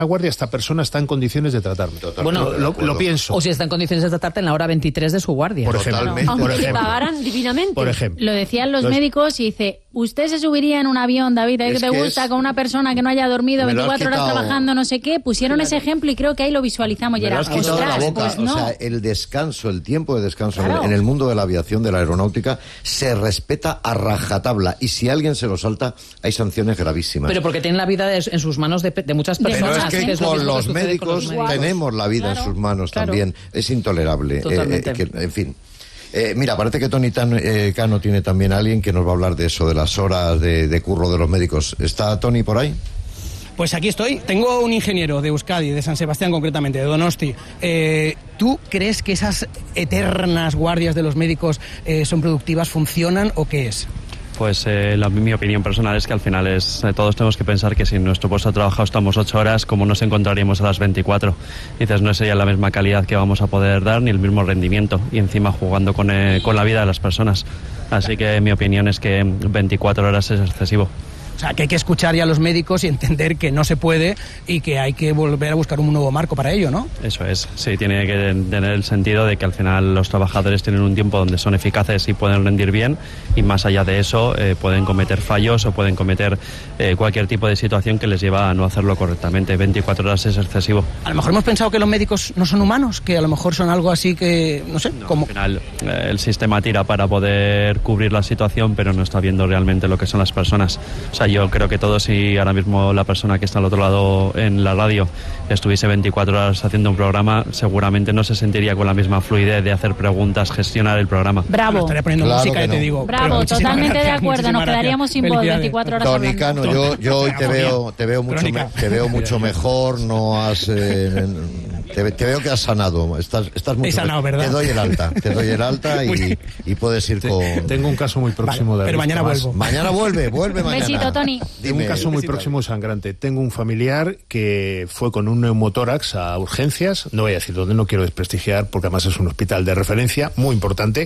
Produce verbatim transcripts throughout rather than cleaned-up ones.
guardia, esta persona está en condiciones de tratarme. Bueno, lo, lo pienso. O si está en condiciones de tratarte en la hora veintitrés de su guardia. Por ejemplo. Aunque por te ejemplo. pagaran divinamente. Por ejemplo. Lo decían los Los... médicos y dice, ¿usted se subiría en un avión, David, que Es te que gusta, es... con una persona que no haya dormido Me lo has veinticuatro horas quitado. trabajando, no sé qué? Pusieron Claro. ese ejemplo y creo que ahí lo visualizamos. Y Me lo era, has quitado de la ostras, boca. pues no. O sea, el descanso, el tiempo de descanso Claro. en el mundo de la aviación, de la aeronáutica, se respeta a rajatabla. Y si alguien se lo salta, hay sanciones gravísimas. Pero porque tienen la vida de- en sus manos de, de muchas Pero personas. Pero es que es lo con mismo que los sucede con médicos los médicos. tenemos la vida Claro, en sus manos claro. también. Es intolerable. Eh, Totalmente. eh, que- en fin. Eh, mira, parece que Tony Tan, eh, Cano tiene también a alguien que nos va a hablar de eso, de las horas de, de curro de los médicos. ¿Está Tony por ahí? Pues aquí estoy. Tengo un ingeniero de Euskadi, de San Sebastián concretamente, de Donosti. Eh, ¿Tú crees que esas eternas guardias de los médicos eh, son productivas, funcionan o qué es? Pues eh, la, mi opinión personal es que al final es eh, todos tenemos que pensar que si en nuestro puesto de trabajo estamos ocho horas, ¿cómo nos encontraríamos a las veinticuatro? Dices, no sería la misma calidad que vamos a poder dar ni el mismo rendimiento y encima jugando con, eh, con la vida de las personas. Así que mi opinión es que veinticuatro horas es excesivo. O sea, que hay que escuchar ya a los médicos y entender que no se puede y que hay que volver a buscar un nuevo marco para ello, ¿no? Eso es, sí, tiene que tener el sentido de que al final los trabajadores tienen un tiempo donde son eficaces y pueden rendir bien y más allá de eso eh, pueden cometer fallos o pueden cometer eh, cualquier tipo de situación que les lleva a no hacerlo correctamente. veinticuatro horas es excesivo. A lo mejor hemos pensado que los médicos no son humanos, que a lo mejor son algo así que, no sé, No, como... Al final eh, el sistema tira para poder cubrir la situación pero no está viendo realmente lo que son las personas. O sea, yo creo que todos, si ahora mismo la persona que está al otro lado en la radio estuviese veinticuatro horas haciendo un programa, seguramente no se sentiría con la misma fluidez de hacer preguntas, gestionar el programa. Bravo. Me estaría poniendo Claro música que y te no. digo... pero Bravo, muchísimas totalmente de gracias, acuerdo. Nos muchísimas quedaríamos gracias. sin voz Felicidades. veinticuatro horas Tony hablando. Cano, yo, yo hoy te Crónica. veo, te veo mucho, me- Crónica. te veo mucho mejor, no has, eh, te, te veo que has sanado, estás, estás mucho He sanado, mejor. ¿verdad? Te doy el alta, te doy el alta Muy y, bien. y puedes ir Te- con. Tengo un caso muy próximo Vale, de pero mañana Tomás. vuelvo. Mañana vuelve, vuelve mañana. Besito, Tony. Tengo Dime. un caso muy Besito. próximo sangrante. Tengo un familiar que fue con un neumotórax a urgencias, no voy a decir dónde, no quiero desprestigiar, porque además es un hospital de referencia muy importante,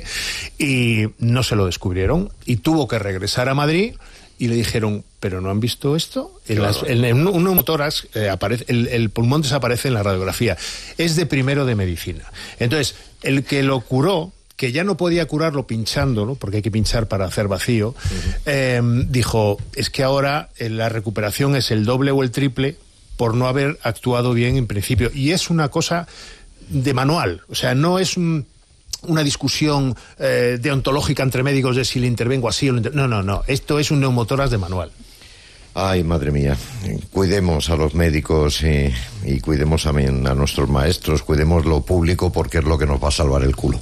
y no se lo descubrieron, y tuvo que regresar a Madrid, y le dijeron, ¿pero no han visto esto? En las- en un, un neumotórax, eh, aparece, el, el pulmón desaparece en la radiografía. Es de primero de medicina. Entonces, el que lo curó, que ya no podía curarlo pinchándolo, porque hay que pinchar para hacer vacío, uh-huh. eh, dijo, es que ahora eh, la recuperación es el doble o el triple por no haber actuado bien en principio. Y es una cosa de manual, o sea, no es un, una discusión eh, deontológica entre médicos de si le intervengo así o le inter... No, no, no, esto es un neumotórax de manual. Ay, madre mía, cuidemos a los médicos y, y cuidemos también a nuestros maestros, cuidemos lo público porque es lo que nos va a salvar el culo.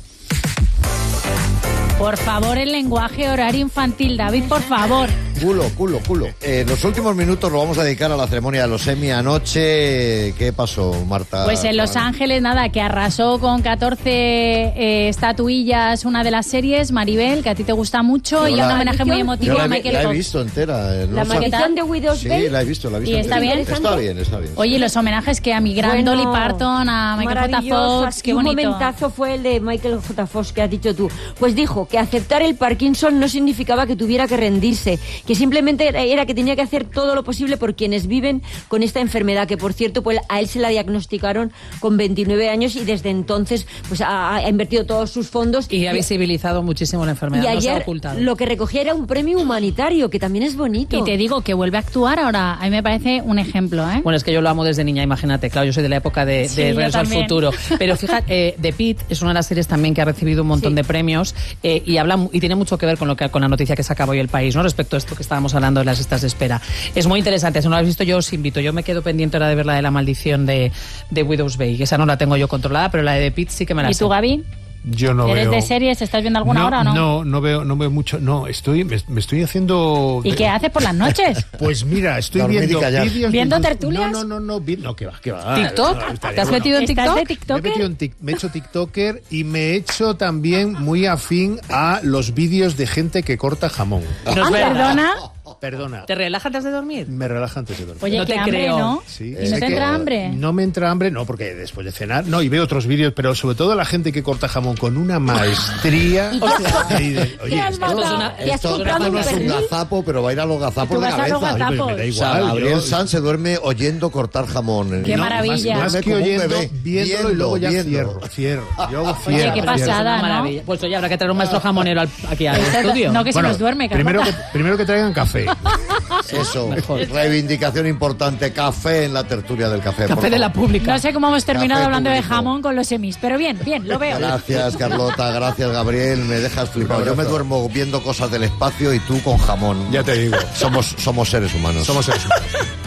Por favor, el lenguaje horario infantil, David, por favor. Culo, culo, culo. Eh, los últimos minutos lo vamos a dedicar a la ceremonia de los Emmy anoche. ¿Qué pasó, Marta? Pues en Los Ángeles, nada, que arrasó con catorce eh, estatuillas una de las series, Maribel, que a ti te gusta mucho, Yo y la- un homenaje muy emotivo Yo la, a he- Michael la he Fox. visto entera. eh, no La sé- maldición de Widow's Sí, Bane. la he visto, la he visto. ¿Y está entera. bien? Está bien, está bien. Oye, los homenajes que a mi gran Bueno, Dolly Parton, a Michael J. maravillosa. Fox, qué Y un bonito. momentazo fue el de Michael J. Fox que has dicho tú. Pues dijo que aceptar el Parkinson no significaba que tuviera que rendirse, que simplemente era que tenía que hacer todo lo posible por quienes viven con esta enfermedad, que por cierto, pues a él se la diagnosticaron con veintinueve años y desde entonces pues ha, ha invertido todos sus fondos. Y ha visibilizado muchísimo la enfermedad, Y no se ha ayer ocultado. lo que recogía era un premio humanitario, que también es bonito. Y te digo que vuelve a actuar ahora. A mí me parece un ejemplo, ¿eh? Bueno, es que yo lo amo desde niña, imagínate. Claro, yo soy de la época de, Sí, de yo Regreso al también. Futuro. Pero fíjate, eh, The Pitt es una de las series también que ha recibido un montón Sí. de premios eh, y habla mu- y tiene mucho que ver con lo que con la noticia que sacaba hoy El País, ¿no? Respecto a esto que estábamos hablando de las listas de espera. Es muy interesante. Si no lo habéis visto, yo os invito. Yo me quedo pendiente ahora de ver la de La Maldición de, de Widow's Bane. Esa no la tengo yo controlada, pero la de The Pitt sí que me la ¿Y sé. tú, Gaby? Yo no ¿Eres veo... de series? ¿Estás viendo alguna no, hora o no? No, no veo, no veo mucho. No, estoy, me, me estoy haciendo... ¿Y qué haces por las noches? Pues mira, estoy Dormir y viendo callar. vídeos... ¿Viendo de- tertulias? No, no, no, no, vi- no, que va, que va. ¿TikTok? No, estaría ¿Te has bueno. metido en ¿Estás de TikTok? Me he, metido en tic- me he hecho TikToker y me he hecho también muy afín a los vídeos de gente que corta jamón. No es verdad. ¿Perdona? Perdona. ¿Te relajas antes de dormir? Me relaja antes de dormir. Oye, No qué te hambre, creo. ¿no? Sí, ¿Y sé no te que entra hambre? No me entra hambre, no, porque después de cenar, no, y veo otros vídeos, pero sobre todo la gente que corta jamón con una maestría. Y tú- y de- oye, ¿Qué has esto, Esto es matado? una- ¿Te has Esto, comprado esto no un es un pernil? gazapo, pero va a ir a los gazapos Tú de vas a los cabeza. gazapos. Oye, me da O sea, igual, Gabriel yo- Sanz se duerme oyendo cortar jamón. Qué No, maravilla. Más, más Duerme que como un oyendo, bebé. viéndolo y luego ya Viendo, cierro, viendo. cierro. Yo hago Oye, cierro, qué cierro. pasada, Una ¿no? maravilla. Pues oye, habrá que traer un maestro jamonero al- aquí al Esto- estudio. no, que se Bueno, nos duerme, primero que, Carlota. primero que traigan café. Eso, Mejor. reivindicación importante, café en la tertulia del café. por Café de la favor. pública. No sé cómo hemos terminado Café hablando de público. jamón con los semis, pero bien, bien, lo veo. Gracias, Carlota, gracias, Gabriel, me dejas flipado. Yo me duermo viendo cosas del espacio y tú con jamón. Ya te digo. Somos, somos seres humanos. Somos seres humanos.